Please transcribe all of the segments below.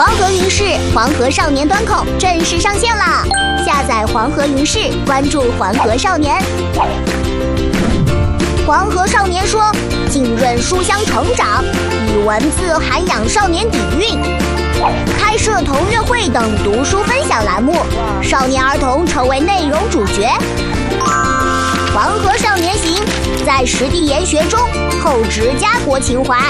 黄河云视黄河少年端口正式上线啦！下载黄河云视，关注黄河少年。黄河少年说，浸润书香成长，以文字涵养少年底蕴，开设同乐会等读书分享栏目，少年儿童成为内容主角。黄河少年行，在实地研学中厚植家国情怀。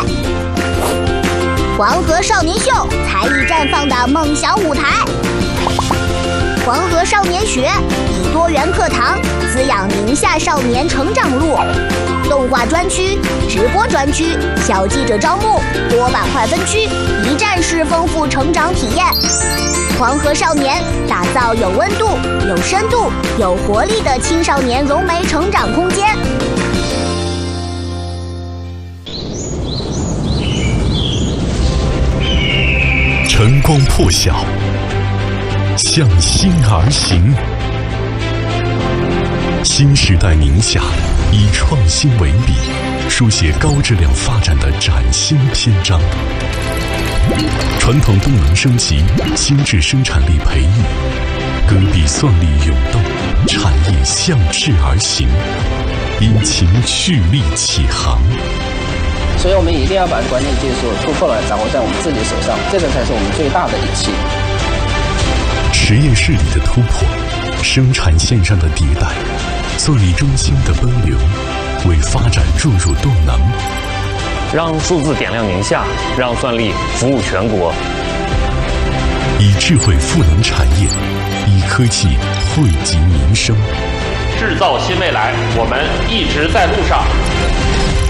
黄河少年秀，才艺绽放的梦想舞台。黄河少年学，以多元课堂滋养宁夏少年成长路。动画专区、直播专区、小记者招募、多板块分区，一站式丰富成长体验。黄河少年打造有温度、有深度、有活力的青少年融媒成长空间。 晨光破晓，向心而行。新时代宁夏以创新为笔，书写高质量发展的崭新篇章。传统动能升级，新质生产力培育，戈壁蒜粒涌动，产业向志而行，引擎蓄力起航。 所以我们一定要把关键技术突破了掌握在我们自己手上，这个才是我们最大的武器。 实验室里的突破，生产线上的迭代，蒜粒中心的奔流，为发展注入动能。 让数字点亮宁夏，让蒜粒服务全国。 以智慧赋能产业，以科技惠及民生。 制造新未来，我们一直在路上。